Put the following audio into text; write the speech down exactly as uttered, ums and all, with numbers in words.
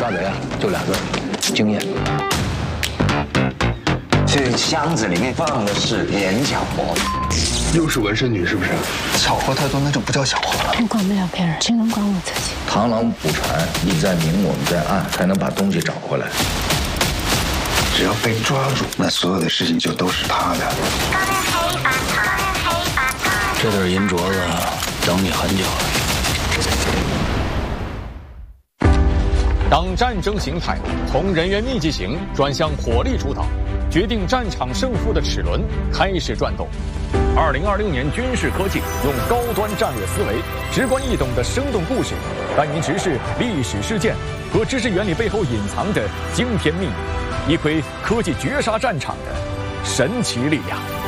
大贼啊，就俩字：经验。 这箱子里面放的是连角膜， 又是纹身女是不是？ 巧合太多，那就不叫巧合了。 人管不了别人，只能管我自己。 螳螂捕蝉，你在明，我们在暗，才能把东西找回来。 只要被抓住，那所有的事情就都是他的。 这对银镯子等你很久了。 当战争形态从人员密集型转向火力主导，决定战场胜负的齿轮开始转动。二零二六年军事科技用高端战略思维、直观易懂的生动故事，带您直视历史事件和知识原理背后隐藏的惊天秘密，一窥科技绝杀战场的神奇力量。